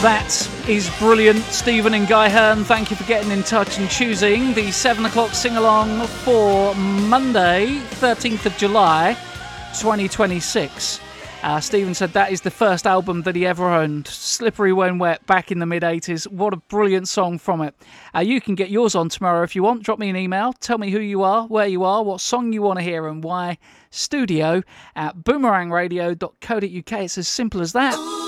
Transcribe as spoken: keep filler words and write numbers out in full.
That is brilliant. Stephen and Guy Hearn, thank you for getting in touch and choosing the seven o'clock sing-along for Monday, thirteenth of July, twenty twenty-six. Uh, Stephen said that is the first album that he ever owned, Slippery When Wet, back in the mid-eighties. What a brilliant song from it. Uh, you can get yours on tomorrow if you want. Drop me an email. Tell me who you are, where you are, what song you want to hear and why. Studio at boomerang radio dot co dot uk. It's as simple as that.